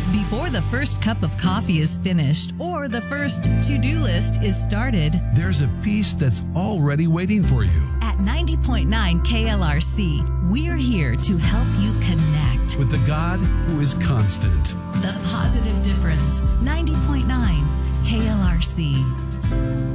Before the first cup of coffee is finished or the first to-do list is started, there's a peace that's already waiting for you. At 90.9 KLRC, we're here to help you connect with the God who is constant. The Positive Difference. 90.9 KLRC.